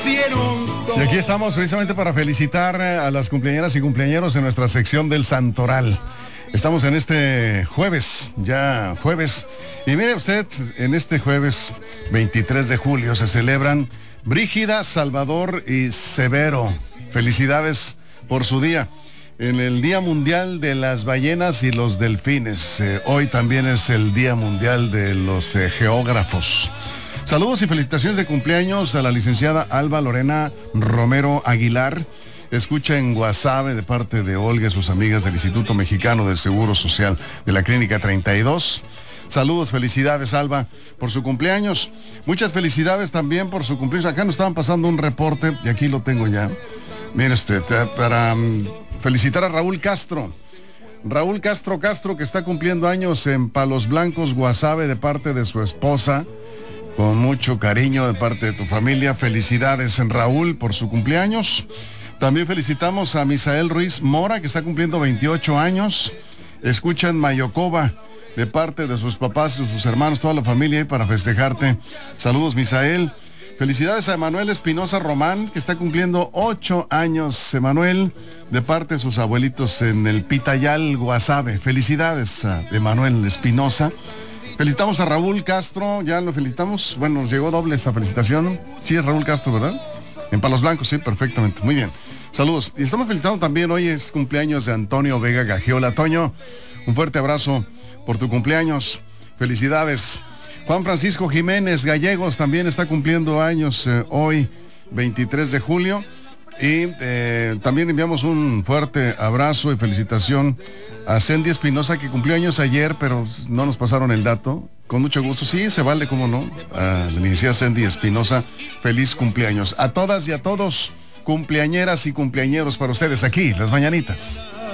Y aquí estamos precisamente para felicitar a las cumpleañeras y cumpleañeros en nuestra sección del Santoral. Estamos en este jueves, ya jueves. Y mire usted, en este jueves 23 de julio se celebran Brígida, Salvador y Severo. Felicidades por su día. En el Día Mundial de las Ballenas y los Delfines. Hoy también es el Día Mundial de los Geógrafos. Saludos y felicitaciones de cumpleaños a la licenciada Alba Lorena Romero Aguilar. Escucha en Guasave de parte de Olga y sus amigas del Instituto Mexicano del Seguro Social de la Clínica 32. Saludos, felicidades Alba por su cumpleaños. Muchas felicidades también por su cumpleaños. Acá nos estaban pasando un reporte y aquí lo tengo ya. Mire para felicitar a Raúl Castro. Raúl Castro que está cumpliendo años en Palos Blancos, Guasave, de parte de su esposa. Con mucho cariño de parte de tu familia. Felicidades en Raúl por su cumpleaños. También felicitamos a Misael Ruiz Mora, que está cumpliendo 28 años. Escucha en Mayocoba, de parte de sus papás y sus hermanos, toda la familia ahí para festejarte. Saludos, Misael. Felicidades a Emanuel Espinosa Román, que está cumpliendo 8 años. Emanuel, de parte de sus abuelitos en el Pitayal, Guasave. Felicidades a Emanuel Espinosa. Felicitamos a Raúl Castro, ya lo felicitamos. Bueno, nos llegó doble esta felicitación. Sí, es Raúl Castro, ¿verdad? En Palos Blancos, sí, perfectamente. Muy bien. Saludos. Y estamos felicitando también, hoy es cumpleaños de Antonio Vega Gagiola. Toño, un fuerte abrazo por tu cumpleaños. Felicidades. Juan Francisco Jiménez Gallegos también está cumpliendo años hoy, 23 de julio. Y también enviamos un fuerte abrazo y felicitación a Cindy Espinosa, que cumplió años ayer, pero no nos pasaron el dato. Con mucho gusto. Sí, se vale, cómo no. A la licenciada Cindy Espinosa, feliz cumpleaños. A todas y a todos, cumpleañeras y cumpleañeros para ustedes aquí, Las Mañanitas.